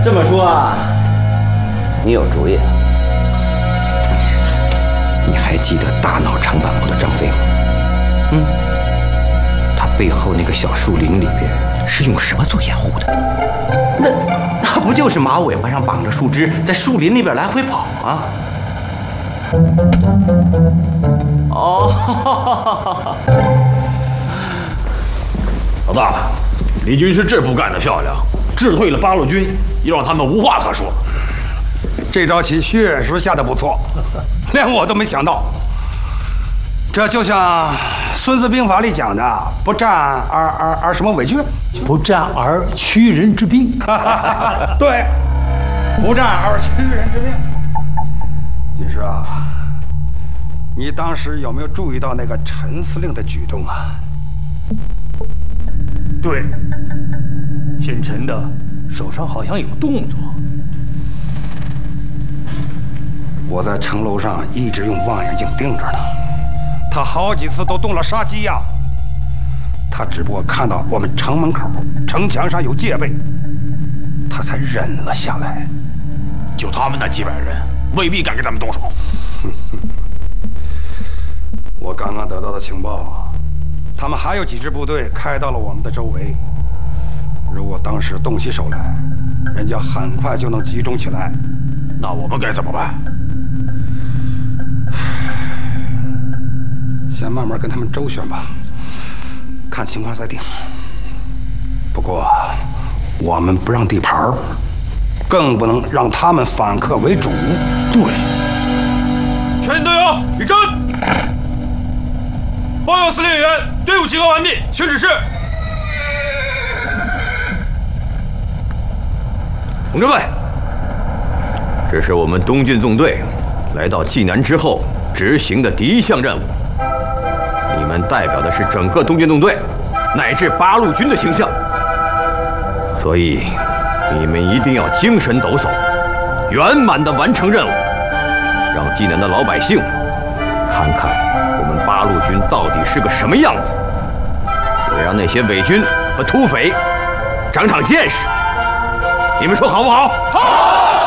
这么说啊，你有主意了？ 你还记得大闹长坂坡的张飞吗？他背后那个小树林里边是用什么做掩护的？ 那不就是马尾巴上绑着树枝，在树林里边来回跑吗？哦， 老大，李军师这步干得漂亮，智退了八路军，又让他们无话可说。 这招棋确实下得不错，连我都没想到。这就像《孙子兵法》里讲的“不战而什么为决”， 不战而屈人之兵。 对，不战而屈人之兵。军师啊，你当时有没有注意到那个陈司令的举动啊？ 对，姓陈的手上好像有动作。 我在城楼上一直用望远镜盯着呢，他好几次都动了杀机呀。他只不过看到我们城门口城墙上有戒备，他才忍了下来。 就他们那几百人，未必敢跟咱们动手。 我刚刚得到的情报，他们还有几支部队开到了我们的周围。如果当时动起手来，人家很快就能集中起来。 那我们该怎么办？ 先慢慢跟他们周旋吧，看情况再定。不过，我们不让地盘，更不能让他们反客为主。 对， 全体队友立正。报告司令员，队伍集合完毕，请指示。 同志们，这是我们东郡纵队来到济南之后执行的第一项任务。你们代表的是整个东郡纵队，乃至八路军的形象，所以你们一定要精神抖擞，圆满地完成任务，让济南的老百姓看看我们八路军到底是个什么样子，也让那些伪军和土匪长长见识。你们说好不好？好。